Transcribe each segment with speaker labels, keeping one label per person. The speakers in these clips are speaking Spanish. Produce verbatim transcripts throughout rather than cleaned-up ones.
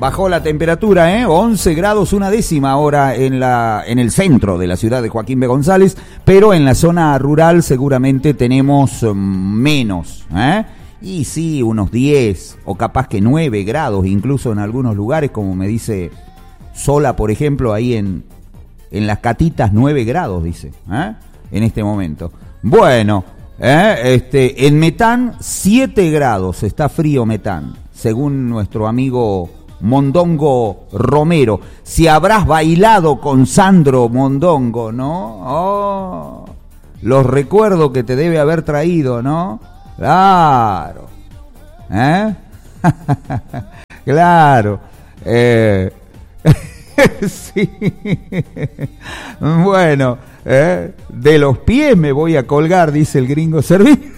Speaker 1: bajó la temperatura, ¿eh? once grados una décima ahora en la en el centro de la ciudad de Joaquín B. González, pero en la zona rural seguramente tenemos menos, ¿eh? Y sí, unos diez o capaz que nueve grados, incluso en algunos lugares, como me dice Sola, por ejemplo, ahí en, en Las Catitas, nueve grados, dice, ¿eh? En este momento. Bueno, ¿eh? este, en Metán, siete grados, está frío Metán, según nuestro amigo Mondongo Romero. Si habrás bailado con Sandro Mondongo, ¿no? Oh, los recuerdos que te debe haber traído, ¿no? Claro. ¿Eh? Claro. Eh. Sí. Bueno, ¿eh? De los pies me voy a colgar, dice el gringo Servín.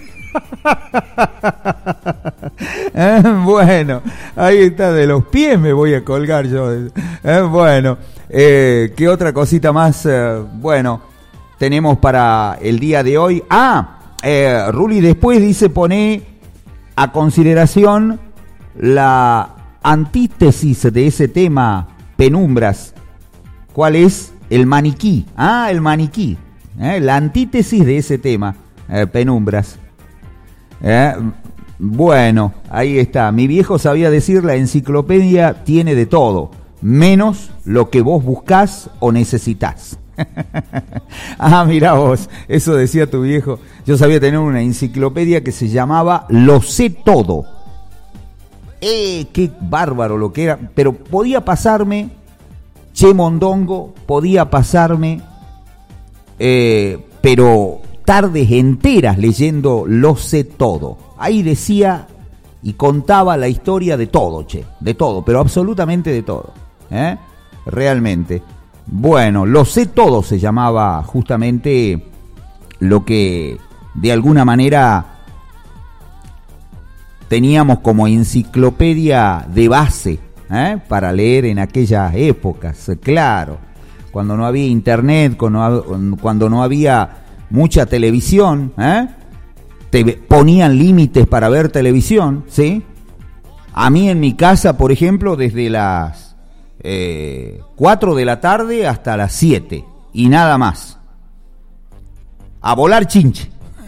Speaker 1: ¿Eh? Bueno, ahí está, de los pies me voy a colgar yo. ¿Eh? Bueno, eh, ¿qué otra cosita más? Eh, bueno, tenemos para el día de hoy. Ah, eh, Ruli después dice, pone a consideración la antítesis de ese tema, penumbras. ¿Cuál es? El maniquí. Ah, el maniquí. ¿Eh? La antítesis de ese tema, eh, penumbras. Eh, bueno, ahí está. Mi viejo sabía decir, la enciclopedia tiene de todo, menos lo que vos buscás o necesitás. Ah, mirá vos, eso decía tu viejo. Yo sabía tener una enciclopedia que se llamaba Lo sé todo. Eh, qué bárbaro lo que era. Pero podía pasarme, Che Mondongo, podía pasarme, eh, pero tardes enteras leyendo Lo sé todo. Ahí decía y contaba la historia de todo, che, de todo, pero absolutamente de todo, ¿eh? Realmente. Bueno, Lo sé todo se llamaba justamente lo que de alguna manera teníamos como enciclopedia de base, ¿eh? Para leer en aquellas épocas, claro, cuando no había internet, cuando, cuando no había mucha televisión, ¿eh? Te ponían límites para ver televisión, ¿sí? A mí en mi casa, por ejemplo, desde las eh, cuatro de la tarde hasta las siete, y nada más. A volar chinche.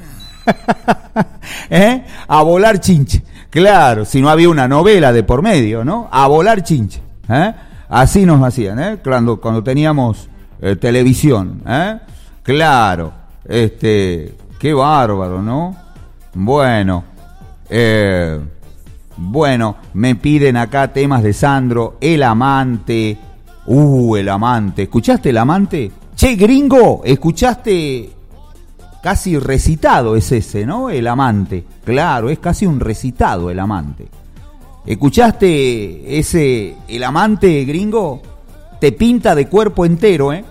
Speaker 1: ¿Eh? A volar chinche. Claro, si no había una novela de por medio, ¿no? A volar chinche. ¿Eh? Así nos hacían, ¿eh? Cuando, cuando teníamos eh, televisión, ¿eh? Claro, este, qué bárbaro, ¿no? Bueno, eh, bueno, me piden acá temas de Sandro, El Amante. Uh, El Amante. ¿Escuchaste El Amante? Che, gringo, ¿escuchaste? Casi recitado es ese, ¿no? El Amante. Claro, es casi un recitado El Amante. ¿Escuchaste ese El Amante, gringo? Te pinta de cuerpo entero, ¿eh?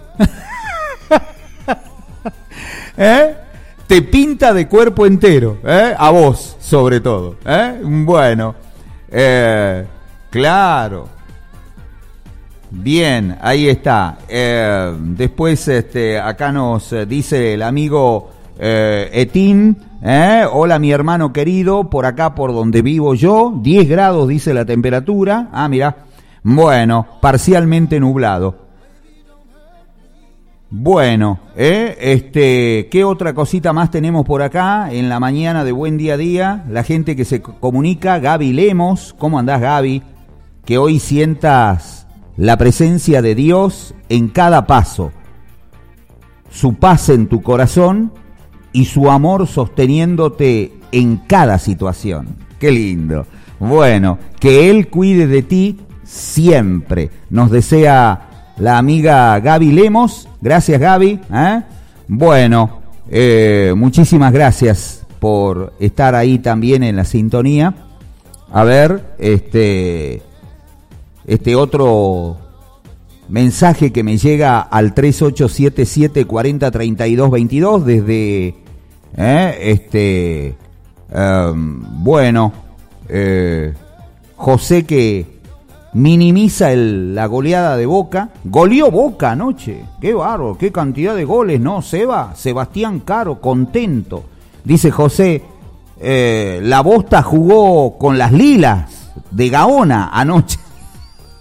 Speaker 1: ¿Eh? Te pinta de cuerpo entero, ¿eh? A vos, sobre todo, ¿eh? Bueno, eh, claro. Bien, ahí está. Eh, después, este, acá nos dice el amigo eh, Etín, ¿eh? Hola, mi hermano querido, por acá por donde vivo yo, diez grados dice la temperatura. Ah, mira. Bueno, parcialmente nublado. Bueno, ¿eh? este, ¿qué otra cosita más tenemos por acá en la mañana de Buen Día a Día? La gente que se comunica, Gaby Lemos, ¿cómo andás, Gaby? Que hoy sientas la presencia de Dios en cada paso, su paz en tu corazón y su amor sosteniéndote en cada situación. ¡Qué lindo! Bueno, que Él cuide de ti siempre. Nos desea la amiga Gaby Lemos. Gracias, Gaby. ¿Eh? Bueno, eh, muchísimas gracias por estar ahí también en la sintonía. A ver, este, este otro mensaje que me llega al tres ocho siete siete cuatro cero tres dos dos dos desde, eh, este, um, bueno, eh, José que minimiza el, la goleada de Boca. Goleó Boca anoche. Qué bárbaro, qué cantidad de goles, ¿no? Seba, Sebastián Caro, contento. Dice José, eh, la Bosta jugó con las Lilas de Gaona anoche.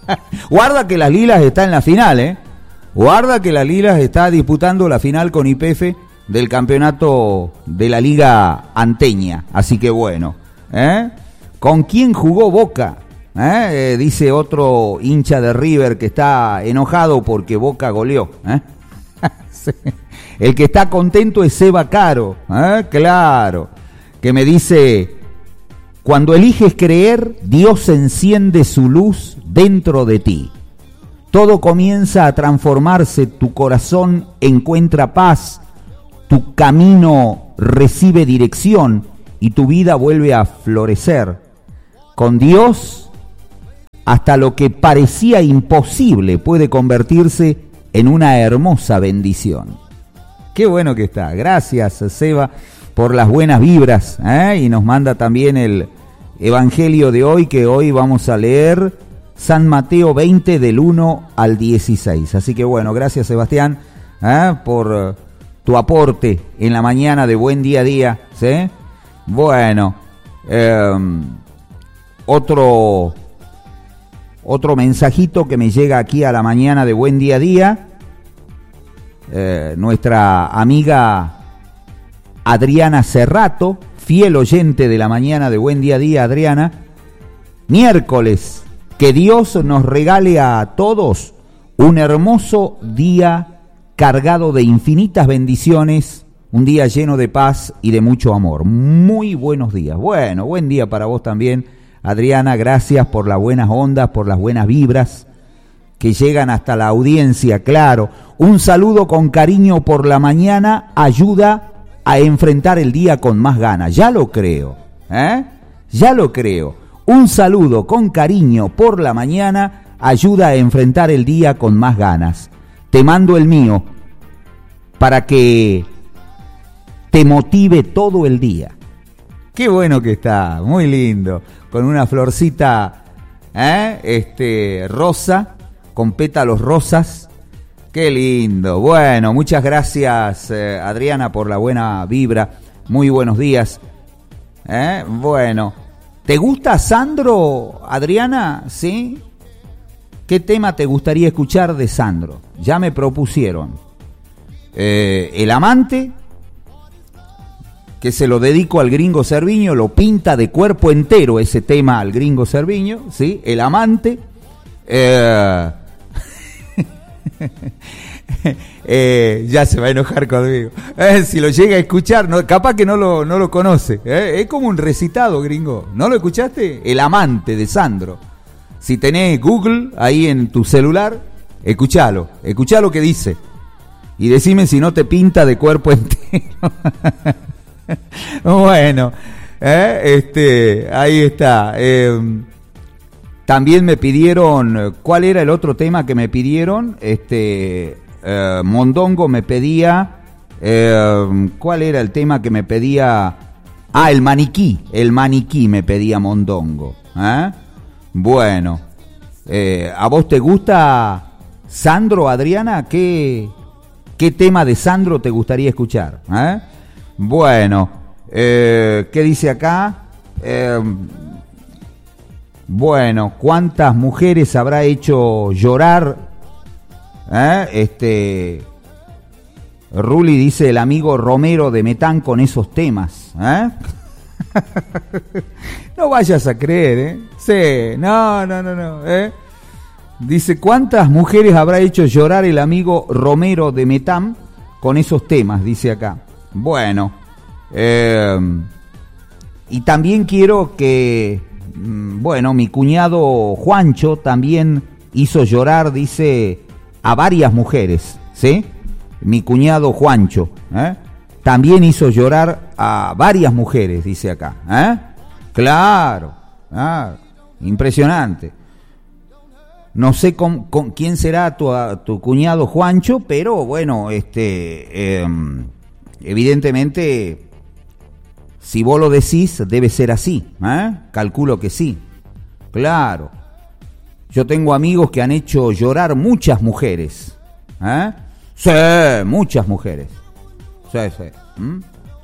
Speaker 1: Guarda que las Lilas está en la final, ¿eh? Guarda que las Lilas está disputando la final con Y P F del campeonato de la Liga Anteña. Así que bueno, ¿eh? ¿Con quién jugó Boca? ¿Eh? Eh, dice otro hincha de River que está enojado porque Boca goleó. ¿Eh? Sí. El que está contento es Seba Caro. ¿Eh? Claro. Que me dice: cuando eliges creer, Dios enciende su luz dentro de ti. Todo comienza a transformarse, tu corazón encuentra paz, tu camino recibe dirección y tu vida vuelve a florecer. Con Dios, hasta lo que parecía imposible puede convertirse en una hermosa bendición. Qué bueno que está. Gracias, Seba, por las buenas vibras, ¿eh? Y nos manda también el Evangelio de hoy, que hoy vamos a leer San Mateo veinte del uno al dieciséis. Así que bueno, gracias, Sebastián, ¿eh? por tu aporte en la mañana de Buen Día a Día, ¿sí? Bueno, eh, otro, otro mensajito que me llega aquí a la mañana de Buen Día a Día. Eh, nuestra amiga Adriana Cerrato, fiel oyente de la mañana de Buen Día a Día. Adriana, miércoles, que Dios nos regale a todos un hermoso día cargado de infinitas bendiciones, un día lleno de paz y de mucho amor. Muy buenos días. Bueno, buen día para vos también, Adriana. Gracias por las buenas ondas, por las buenas vibras que llegan hasta la audiencia, claro. Un saludo con cariño por la mañana ayuda a enfrentar el día con más ganas. Ya lo creo, ¿eh? Ya lo creo. Un saludo con cariño por la mañana ayuda a enfrentar el día con más ganas. Te mando el mío para que te motive todo el día. Qué bueno que está, muy lindo. Con una florcita, ¿eh? este, rosa, con pétalos rosas. Qué lindo. Bueno, muchas gracias, eh, Adriana, por la buena vibra. Muy buenos días. ¿Eh? Bueno, ¿te gusta Sandro, Adriana? ¿Sí? ¿Qué tema te gustaría escuchar de Sandro? Ya me propusieron. Eh, El Amante, que se lo dedico al Gringo Cerviño, lo pinta de cuerpo entero ese tema al Gringo Cerviño, ¿sí? El Amante. Eh... eh, ya se va a enojar conmigo. Eh, si lo llega a escuchar, no, capaz que no lo, no lo conoce. Eh, es como un recitado, Gringo. ¿No lo escuchaste? El Amante de Sandro. Si tenés Google ahí en tu celular, escuchalo. Escuchá lo que dice. Y decime si no te pinta de cuerpo entero. Bueno, eh, este, ahí está. Eh, También me pidieron, ¿cuál era el otro tema que me pidieron? Este, eh, Mondongo me pedía, eh, ¿cuál era el tema que me pedía? Ah, el maniquí, el maniquí me pedía Mondongo. ¿Eh? Bueno, eh, ¿a vos te gusta Sandro, Adriana? ¿Qué, qué tema de Sandro te gustaría escuchar? ¿Eh? Bueno, eh, ¿qué dice acá? Eh, Bueno, ¿cuántas mujeres habrá hecho llorar? ¿Eh? Este, Ruli dice el amigo Romero de Metán con esos temas. ¿Eh? No vayas a creer, ¿eh? Sí, no, no, no, no. ¿eh? Dice, ¿cuántas mujeres habrá hecho llorar el amigo Romero de Metán con esos temas? Dice acá. Bueno, eh, y también quiero que... Bueno, mi cuñado Juancho también hizo llorar, dice, a varias mujeres, ¿sí? Mi cuñado Juancho, ¿eh? También hizo llorar a varias mujeres, dice acá, ¿eh? Claro, ah, impresionante. No sé con, con quién será tu, tu cuñado Juancho, pero bueno, este, eh, evidentemente... Si vos lo decís, debe ser así, ¿eh? Calculo que sí. Claro. Yo tengo amigos que han hecho llorar muchas mujeres. ¿Eh? Sí, muchas mujeres. Sí, sí. ¿Mm?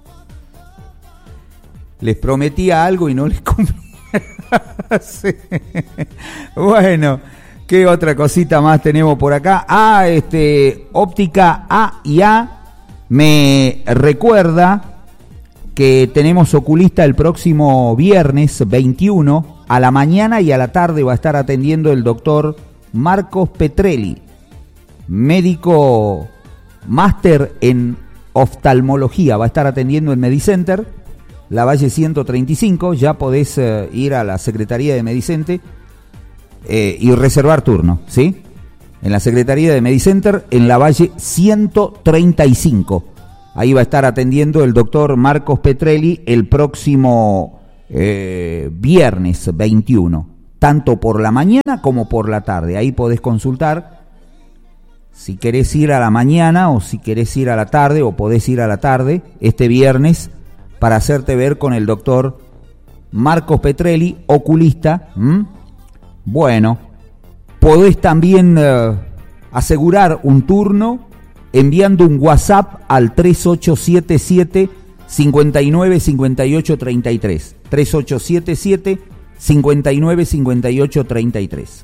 Speaker 1: Les prometía algo y no les cumplí. Sí. Bueno, ¿Qué otra cosita más tenemos por acá? Ah, este, Óptica A y A me recuerda que tenemos oculista el próximo viernes veintiuno, a la mañana y a la tarde va a estar atendiendo el doctor Marcos Petrelli, médico máster en oftalmología, va a estar atendiendo en Medicenter, La Valle ciento treinta y cinco, ya podés eh, ir a la Secretaría de Medicenter eh, y reservar turno, ¿sí? En la Secretaría de Medicenter, en La Valle ciento treinta y cinco. Ahí va a estar atendiendo el doctor Marcos Petrelli el próximo eh, viernes veintiuno, tanto por la mañana como por la tarde. Ahí podés consultar si querés ir a la mañana o si querés ir a la tarde, o podés ir a la tarde este viernes para hacerte ver con el doctor Marcos Petrelli, oculista. ¿Mm? Bueno, podés también eh, asegurar un turno enviando un WhatsApp al tres ocho siete siete, cinco nueve cinco ocho tres tres. tres ocho siete siete, cinco nueve cinco ocho tres tres.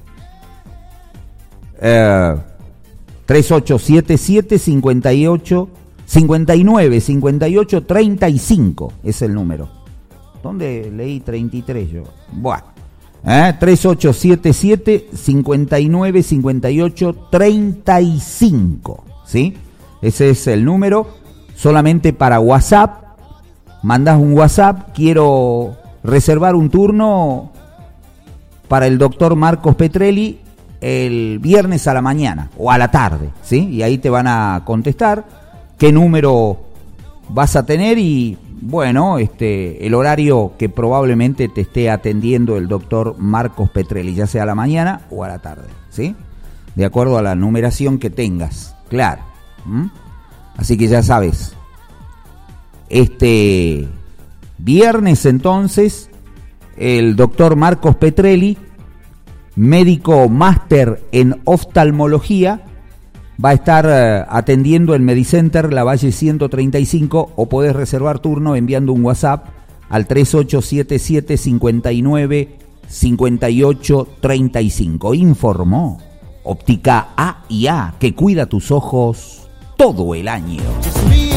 Speaker 1: Eh, tres ocho siete siete, cinco ocho, cinco nueve cinco ocho tres cinco es el número. ¿Dónde leí treinta y tres yo? Bueno. ¿Eh? tres ocho siete siete, cinco nueve cinco ocho tres cinco, ¿sí? Ese es el número, solamente para WhatsApp. Mandás un WhatsApp, quiero reservar un turno para el doctor Marcos Petrelli el viernes a la mañana o a la tarde, ¿sí? Y ahí te van a contestar qué número vas a tener y, bueno, este, el horario que probablemente te esté atendiendo el doctor Marcos Petrelli, ya sea a la mañana o a la tarde, ¿sí? De acuerdo a la numeración que tengas, claro. ¿Mm? Así que ya sabes, este viernes entonces, el doctor Marcos Petrelli, médico máster en oftalmología, va a estar uh, atendiendo en Medicenter La Valle ciento treinta y cinco, o podés reservar turno enviando un WhatsApp al tres ocho siete siete, cinco nueve cinco ocho tres cinco. Informó Óptica A y A, que cuida tus ojos todo el año.